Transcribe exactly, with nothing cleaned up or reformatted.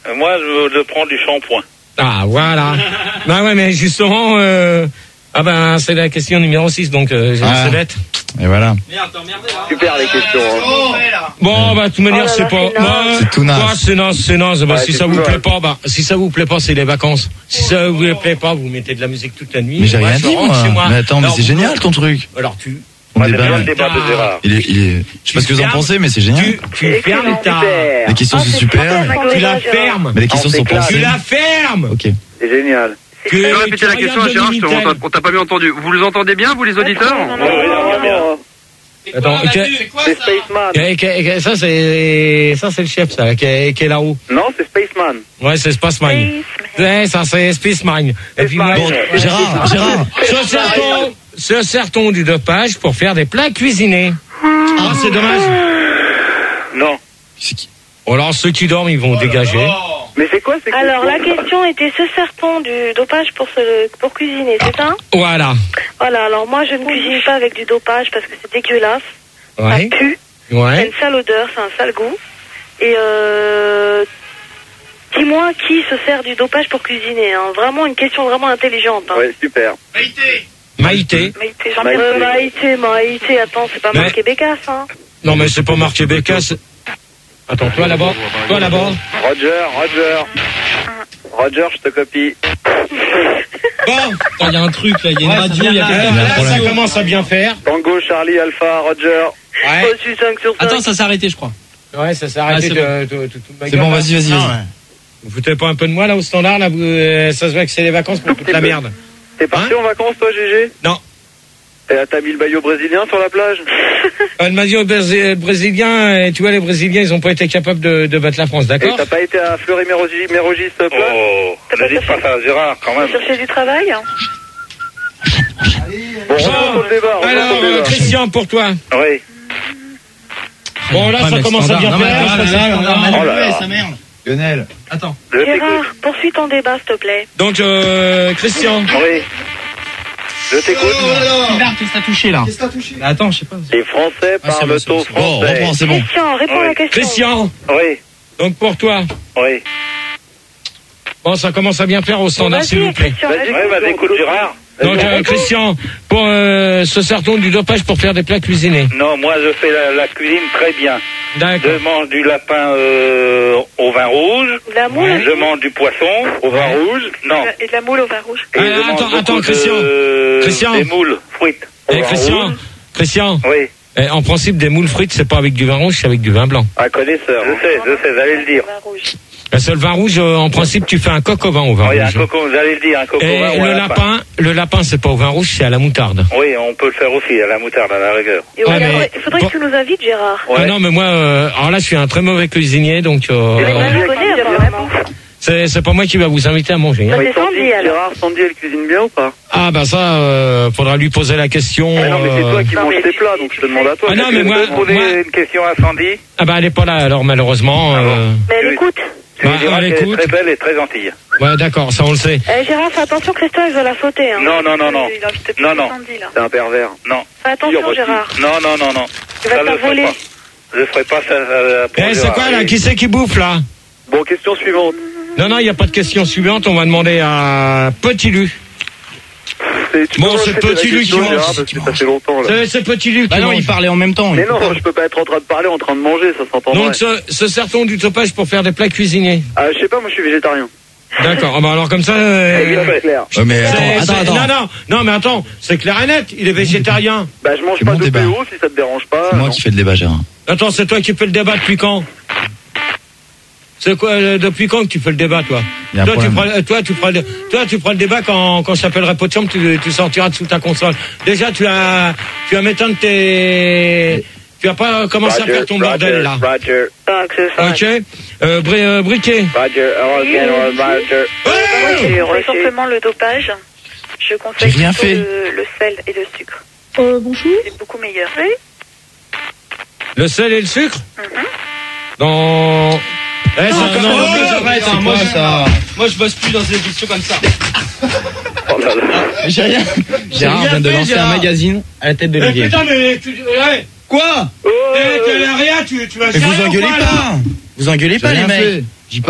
Moi, je, je prends du shampoing. Ah, voilà. Bah ouais, mais justement, euh, ah ben, c'est la question numéro six, donc euh, j'ai Ah. c'est bête. Et voilà. Merde, t'es emmerdé là. Super les questions. Hein. Bon, bah, de toute manière, Oh là c'est là, pas... c'est naze. Ouais, C'est tout naze. ouais, c'est naze, c'est naze. Bah, Ouais, si c'est ça tout vous naze. plaît pas, bah, si ça vous plaît pas, c'est les vacances. Si ça vous plaît pas, vous mettez de la musique toute la nuit. Mais j'ai Moi, rien je dit, rentre moi. chez moi. Mais attends, mais Alors, c'est vous- génial ton truc. Alors, tu... On Moi, j'aime débat. bien le débat de Gérard. Il est, il est, je sais pas ce que vous en fermes- pensez, mais c'est génial. Tu, tu fermes ta... Super. Les questions Ah, sont c'est super. super, mais- Tu la Gérard. fermes. Mais les questions On sont s'éclate. Tu pensées. la fermes. Ok. C'est génial. Que Tu peux tu répéter la question à regardes Gérard, le je te- Minitel. on t'a pas bien entendu. Vous les entendez bien, vous les auditeurs? Non, non, non, Oui, oui, non, non, non, bien. non. Attends, que- C'est quoi C'est ça? Spaceman. que- que- que- ça c'est ça c'est le chef ça qui est, qui est là-haut. Non, c'est Spaceman. Ouais, c'est Spaceman. Ouais, ça c'est Spaceman. Et puis moi, Bon, Gérard, Gérard. se sert-on se sert-on du dopage pour faire des plats cuisinés? Ah, c'est dommage. Non. C'est qui? Alors ceux qui dorment, ils vont dégager. Mais c'est quoi c'est quoi Alors, la question était, se sert-on du dopage pour, se, pour cuisiner, c'est ça? Voilà. Voilà, alors moi, je ne cuisine pas avec du dopage parce que c'est dégueulasse. Ouais. Ça pue, c'est Ouais. une sale odeur, c'est un sale goût. Et euh, dis-moi qui se sert du dopage pour cuisiner, hein. Vraiment une question vraiment intelligente. Hein. Ouais, super. Maïté. Maïté, Jean-Pierre euh, Maïté, Maïté, attends, c'est pas Mais- marqué Bécasse, hein. Non mais c'est pas marqué Bécasse. Attends, toi là-bas. Toi là-bas. Roger, Roger. Roger, je te copie. Bon, il y a un truc là, il y a une Ouais, ça radio, il y a vient quelqu'un. là, Là, là, ça là. commence à bien faire. Tango, Charlie, Alpha, Roger. Ouais. Oh, je suis cinq sur cinq. Attends, ça s'est arrêté, je crois. Ouais, ça s'est arrêté Ah, c'est de, de, de, toute ma C'est gueule, bon, là. vas-y, vas-y, Non, vas-y. ouais. Vous foutez pas un peu de moi là au standard là, vous, euh, ça se voit que c'est les vacances pour toute la merde. T'es parti Hein en vacances, toi, Gégé? Non. Et t'as mis le maillot brésilien sur la plage? Euh, le maillot brésé- brésilien, euh, tu vois les Brésiliens ils ont pas été capables de, de battre la France, Et d'accord? t'as pas été à Fleury-Mérogis, Mérogis, plage? Oh, ne dites pas ça à Gérard, quand même. Chercher du travail, hein. Bon, revenons sur le débat, revenons Alors sur le euh, débat. Christian pour toi. Oui. Bon là ça commence à bien Non, mais faire. attends, ça, là, là, c'est- on a mal Oh là joué, là. sa merde. Lionel. Attends. Je t'écoute. Gérard, poursuis ton débat, s'il te plaît. Donc euh, Christian. Oui. Je t'écoute. Gérard, qu'est-ce que t'as touché là? Bah, attends, je sais pas. Les Français Ah, c'est parlent bon, c'est bon, au c'est Bon, français. reprends, c'est bon. Christian, réponds à la Oui. question. Christian. Oui, Donc pour toi. oui. Bon ça commence à bien faire au standard Vas-y, s'il vous plaît. Christian, Vas-y, vas-y. Ouais, bah, écoute, Gérard. Donc euh, Christian, pour euh, se sert-on du dopage pour faire des plats cuisinés? Non, moi, je fais la, la cuisine très bien. D'accord. Je mange du lapin euh, au vin rouge. De la moule Je mange du poisson au vin Ouais. rouge. Non. et de la moule au vin rouge. Et Ah, je mange attends, beaucoup attends, de- Christian. Christian. Des moules frites au Eh, vin Christian, rouge. Christian, Oui, eh, en principe des moules frites c'est pas avec du vin rouge, c'est avec du vin blanc. Un connaisseur. je sais, je sais, j'allais le dire. Vin rouge. Le seul vin rouge, euh, en principe tu fais un coq au vin au vin Oui, un rouge. coco, j'allais le dire, un coco Et vin ou le un lapin, le lapin c'est pas au vin rouge, c'est à la moutarde. Oui, on peut le faire aussi, à la moutarde, à la rigueur. Et Ouais, regarde, mais- il faudrait bon. que tu nous invites, Gérard. Ouais. Ah non mais moi, euh, alors là je suis un très mauvais cuisinier donc euh, Mais moi, je connais, apparemment. c'est c'est pas moi qui va vous inviter à manger. hein. Ça, c'est Sandy, alors. Gérard, Sandy, elle cuisine bien ou pas? Ah bah ça, euh, faudra lui poser la question. Ah non, mais c'est euh, toi qui Non, manges mais tes tu- plats, donc je te demande à toi. Ah non, Est-ce mais que moi- je peux poser moi- une question à Sandy. Ah bah elle est pas là alors malheureusement. Ah bon. euh, Mais elle Oui. écoute. Tu lui Bah, diras elle qu'elle est écoute. très belle et très gentille. Ouais d'accord, ça on le sait. Eh, Gérard, fais attention, Christian, il va la sauter. Hein. Non, non, non, non. Il a envie de te Non, piquer non. Sandy, là. C'est un pervers. Non, Fais attention, Dire, Gérard. non, non, non, non. Tu vas Ça, te je la ferai voler. pas. Je ferai pas ça. euh, pour Eh c'est Gérard. quoi là? Et- Qui c'est qui bouffe là? Bon, question suivante. Non non, il y a pas de question suivante, on va demander à Petit Lu. C'est- tu Bon, peux c'est répéter la Petit Luc question, qui Gérard, mange. parce que ça fait longtemps, là. C'est c'est Petit Lu Bah qui non, mange. il parlait en même temps. Mais il non, peut pas. je peux pas être en train de parler en train de manger, ça s'entendrait. Donc se, se sert-on du dopage pour faire des plats cuisinés? Ah, je sais pas, moi je suis végétarien. D'accord, ah bah alors comme ça... euh, C'est clair. Ouais, mais c'est- attends, c'est- attends, attends. Non, non, non, mais attends, c'est clair et net, il est végétarien. Bah, je mange C'est pas mon de débat. P O si ça te dérange pas. C'est moi non. qui fais le débat, Gérard. Attends, c'est toi qui fais le débat depuis quand? C'est quoi, euh, depuis quand que tu fais le débat, toi? Il y a un Toi tu, problème. feras, toi, tu feras le, toi, tu feras le débat quand, quand je t'appellerai pot de chambre, tu, tu sortiras de sous ta console. Déjà, tu as, tu vas m'éteindre tes, tu vas pas commencer à faire ton bordel, là. Roger, Ah, que c'est ça. Ok? Euh, bri, euh, briquet. Roger, Roger, Roger. Moi, j'ai reçu simplement le dopage. Je conseille J'ai rien plutôt fait. le, le sel et le sucre. Euh, bonjour. C'est beaucoup meilleur. Oui. Le sel et le sucre? Mhm. Dans... Eh, ça, Oh, non, non, oh, arrête, hein, moi, quoi, je- ça moi je bosse plus dans des émissions comme ça. Oh là là. J'ai rien. Gérard rien vient de fait, lancer Gérard. un magazine à la tête de Eh, Olivier. putain, mais tu, ouais, Quoi? eh, t'es rien, tu, tu vas Mais faire vous rien, engueulez quoi, là? pas. Vous engueulez pas J'ai les rien mecs. fait.